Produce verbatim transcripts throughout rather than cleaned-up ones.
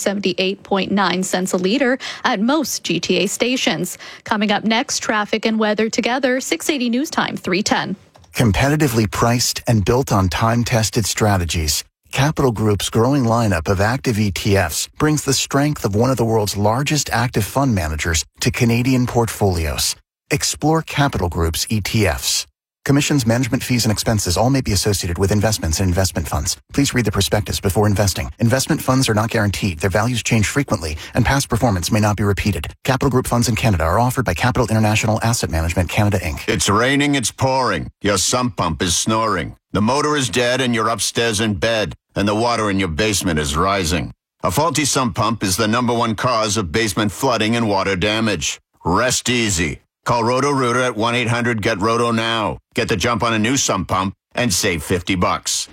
seventy-eight point nine cents a litre at most G T A stations. Coming up next, traffic and weather together, six eighty News Time, three ten. Competitively priced and built on time-tested strategies, Capital Group's growing lineup of active E T Fs brings the strength of one of the world's largest active fund managers to Canadian portfolios. Explore Capital Group's E T Fs. Commissions, management fees, and expenses all may be associated with investments in investment funds. Please read the prospectus before investing. Investment funds are not guaranteed. Their values change frequently, and past performance may not be repeated. Capital Group funds in Canada are offered by Capital International Asset Management Canada, Incorporated. It's raining, it's pouring. Your sump pump is snoring. The motor is dead and you're upstairs in bed, and the water in your basement is rising. A faulty sump pump is the number one cause of basement flooding and water damage. Rest easy. Call Roto-Rooter at one eight hundred get roto now. Get the jump on a new sump pump and save fifty bucks.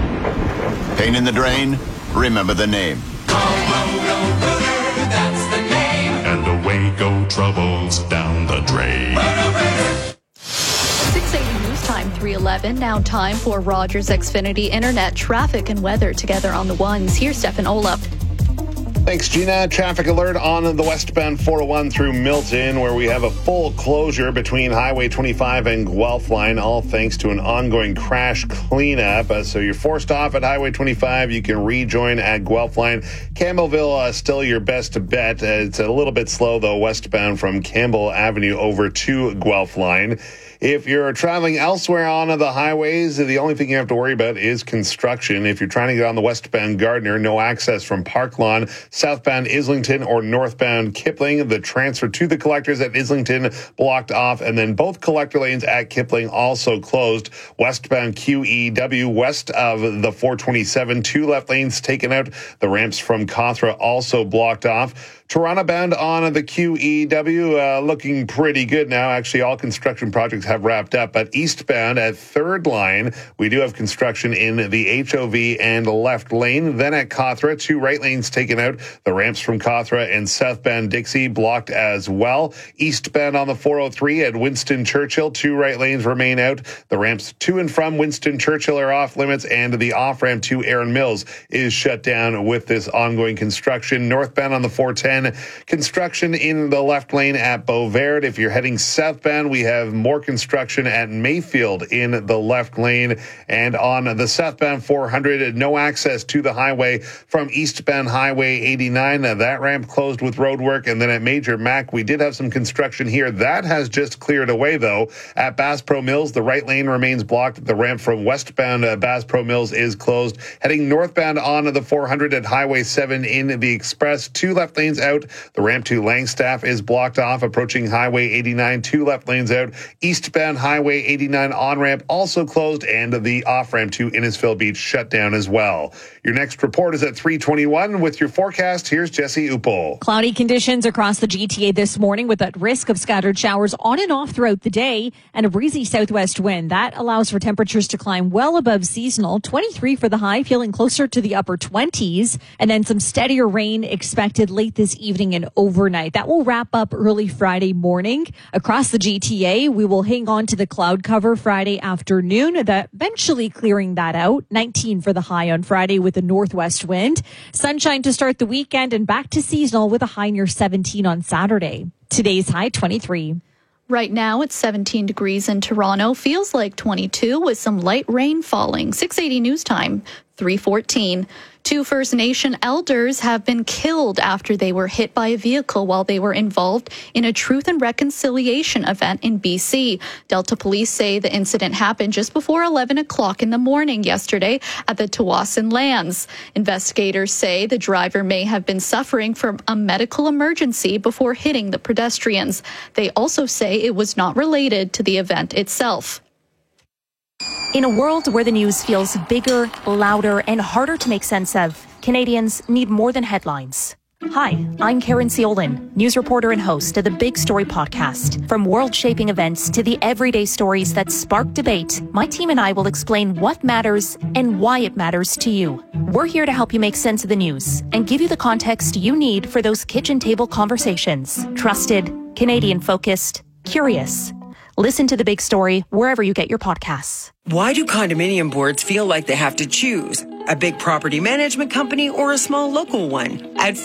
Pain in the drain? Remember the name. Call Roto-Rooter, that's the name. And away go troubles down the drain. Roto-Rooter. six eighty News Time, three eleven. Now time for Rogers Xfinity Internet traffic and weather together on the ones. Here's Stefan Olaf. Thanks, Gina. Traffic alert on the westbound four oh one through Milton, where we have a full closure between Highway twenty-five and Guelph Line, all thanks to an ongoing crash cleanup. Uh, so you're forced off at Highway twenty-five. You can rejoin at Guelph Line. Campbellville, uh, still your best bet. Uh, it's a little bit slow, though, westbound from Campbell Avenue over to Guelph Line. If you're traveling elsewhere on the highways, the only thing you have to worry about is construction. If you're trying to get on the westbound Gardiner, no access from Park Lawn, southbound Islington or northbound Kipling. The transfer to the collectors at Islington blocked off, and then both collector lanes at Kipling also closed. Westbound Q E W west of the four twenty-seven, two left lanes taken out. The ramps from Cawthra also blocked off. Toronto bound on the Q E W, uh, looking pretty good now. Actually, all construction projects have wrapped up, but eastbound at Third Line, we do have construction in the H O V and left lane. Then at Cawthra, two right lanes taken out. The ramps from Cawthra and southbound Dixie blocked as well. Eastbound on the four oh three at Winston Churchill, two right lanes remain out. The ramps to and from Winston Churchill are off limits, and the off-ramp to Erin Mills is shut down with this ongoing construction. Northbound on the four ten, construction in the left lane at Beauvert. If you're heading southbound, we have more construction at Mayfield in the left lane. And on the southbound four hundred, no access to the highway from eastbound Highway eighty-nine. Now, that ramp closed with road work. And then at Major Mac, we did have some construction here. That has just cleared away, though. At Bass Pro Mills, the right lane remains blocked. The ramp from westbound uh, Bass Pro Mills is closed. Heading northbound on the four hundred at Highway seven in the Express, two left lanes out. The ramp to Langstaff is blocked off. Approaching Highway eighty-nine, two left lanes out. Eastbound Highway eighty-nine on-ramp also closed, and the off-ramp to Innisfil Beach shut down as well. Your next report is at three twenty-one. With your forecast, here's Jesse Upol. Cloudy conditions across the G T A this morning with that risk of scattered showers on and off throughout the day, and a breezy southwest wind. That allows for temperatures to climb well above seasonal. twenty-three for the high, feeling closer to the upper twenties, and then some steadier rain expected late this evening and overnight. That will wrap up early Friday morning. Across the G T A, we will hang on to the cloud cover Friday afternoon, that eventually clearing that out. nineteen for the high on Friday with a northwest wind. Sunshine to start the weekend and back to seasonal with a high near seventeen on Saturday. Today's high twenty-three. Right now it's seventeen degrees in Toronto. Feels like twenty-two with some light rain falling. six eighty News Time, three fourteen. Two First Nation elders have been killed after they were hit by a vehicle while they were involved in a Truth and Reconciliation event in B C. Delta police say the incident happened just before eleven o'clock in the morning yesterday at the Tawasin Lands. Investigators say the driver may have been suffering from a medical emergency before hitting the pedestrians. They also say it was not related to the event itself. In a world where the news feels bigger, louder, and harder to make sense of, Canadians need more than headlines. Hi, I'm Karen Ciolin, news reporter and host of the Big Story podcast. From world-shaping events to the everyday stories that spark debate, my team and I will explain what matters and why it matters to you. We're here to help you make sense of the news and give you the context you need for those kitchen table conversations. Trusted, Canadian-focused, curious. Listen to The Big Story wherever you get your podcasts. Why do condominium boards feel like they have to choose a big property management company or a small local one? At